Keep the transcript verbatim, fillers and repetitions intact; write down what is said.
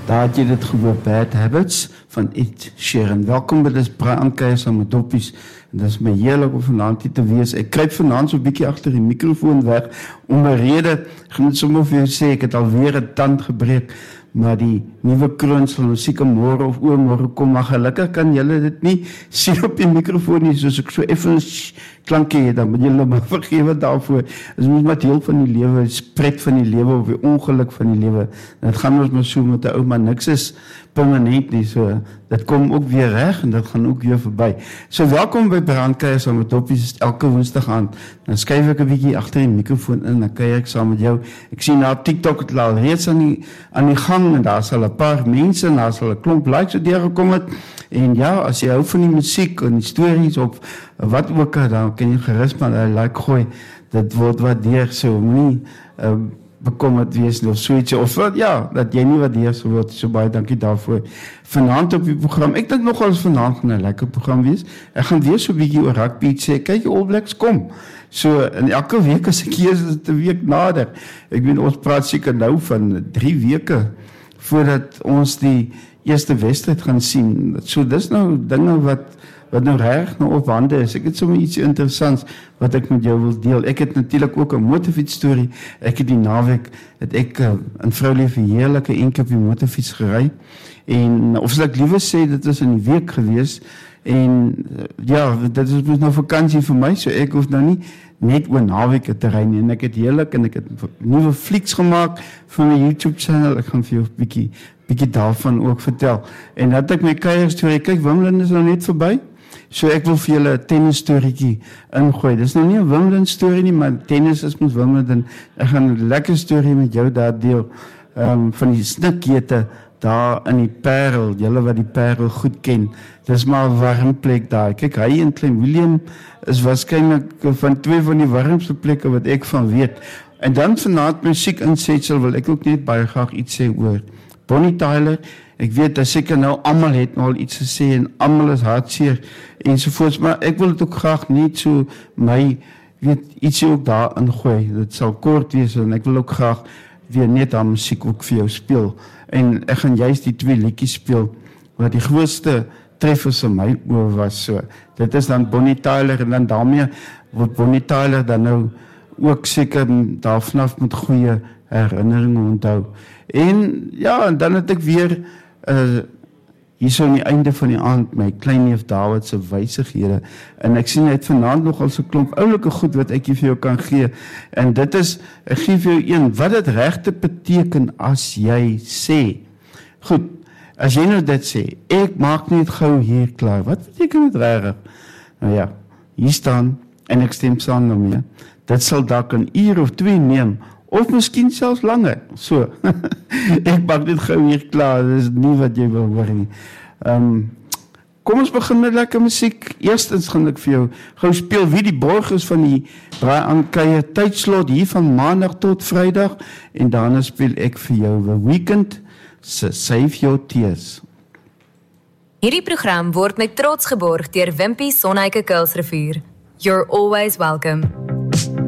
Daar het jy dit gehoor, Bad Habits van Ed Sheeran. Welkom by dis Braai Aankuier saam met Doppies. En dis my heerlik om vanaand hier te wees. Ek kruip vanaand so 'n bietjie agter die mikrofoon weg om 'n rede. Ek gaan net sommer vir jou sê, ek het alweer 'n tand gebreek, maar die nuwe kroon sal musiek môre of oormôre kom, maar gelukkig kan julle dit nie sien op die mikrofoon nie, soos ek so effens klankie het, dan moet julle maar vergewe daarvoor. Dit is maar deel van die lewe, spret van die lewe of die ongeluk van die lewe. Dit gaan ons maar so met 'n ou, maar niks is permanent nie, so dit kom ook weer reg en dit gaan ook weer verby. So welkom by Braai Aankuier saam met Doppies elke woensdag aand. Dan skuif ek 'n bietjie agter die mikrofoon in, dan kuier ek saam met jou. Ek sien nou op TikTok het al reeds aan die aan die gang en daar sal 'n paar mense en daar sal 'n klomp likes so deurgekom het. En ja, as jy hou van die musiek en die stories of wat ook al, dan kan jy gerus maar 'n like gooi. Dit word waardeer, so moenie uh, bekommerd wees of soiets, of wat, ja, dat jy nie waardeer so word, so baie dankie daarvoor. Vanaand op die program, ek dink nogal as vanaand gaan 'n lekker program wees. Ek gaan weer so 'n bietjie oor rugby sê, kyk die All Blacks kom. So, in elke week as ek hier is, is dit 'n week nader. Ek weet, ons praat seker nou van drie weke voordat ons die eerste wedstryd gaan sien. So, dis nou dinge wat wat nou reg nou op hande is. Ek het sommer iets interessants wat ek met jou wil deel. Ek het natuurlik ook 'n motorfiets storie. Ek het die naweek het ek uh, in Vroulief 'n heerlike eentjie op die motorfiets gery. En of sal ek liewer sê dit is in die week gewees. En uh, ja, dit is nou vakansie vir my, so ek hoef nou nie net oor naweke te ry nie. En ek het heerlik en ek het nuwe flieks gemaak vir my YouTube channel. Ek gaan vir jou 'n bietjie bietjie daarvan ook vertel. En dat ek my kuier storie, kyk, Wimbledon is nou net verby. So ek wil vir julle 'n tennis storieetjie ingooi. Dis nou nie 'n Wimbledon storie nie, maar tennis is mos Wimbledon. Ek gaan 'n lekker storie met jou daar deel, um, van die snikkete daar in die Parel. Julle wat die Parel goed ken. Dis maar 'n warm plek daar. Kyk, hy en Klein Willem is waarskynlik van twee van die warmste plekke wat ek van weet. En dan vanaand musiek insetsel wil ek ook net baie graag iets sê oor Bonnie Tyler. Ek weet dat seker nou almal het nou al iets gesê en almal is hartseer ensovoorts, maar ek wil dit ook graag net so my weet ietsie ook daar ingooi. Dit sal kort wees en ek wil ook graag weer net aan musiek ook vir jou speel. En ek gaan juist die twee liedjies speel wat die grootste treffers in my oor was. So, dit is dan Bonnie Tyler en dan daarmee word Bonnie Tyler dan nou ook seker daarvanaf met goeie herinneringe onthou. En ja, en dan het ek weer uh, hier so aan die einde van die aand my kleinneef David se wysighede. En ek sien hy het vanaand nogal so 'n klomp oulike goed wat ek vir jou kan gee. En dit is, ek gee vir jou een, wat dit regte beteken as jy sê. Goed, as jy nou dit sê, ek maak net gou hier klaar. Wat beteken dit regtig? Nou ja, hier staan, en ek stem saam daarmee. Dit sal dalk 'n uur of twee neem, of miskien selfs langer. So, ek maak dit gou hier klaar, dit is nie wat jy wil hoor nie. Um, kom ons begin met lekker musiek. Eerstens gaan ek vir jou gou speel wie die borg is van die Braai Aankuier tydslot hier van maandag tot Vrydag, en daarna speel ek vir jou The Weeknd se Save Your Tears. Hierdie program word met trots geborg deur Wimpy Sonheike Kuilsrivier. You're always welcome.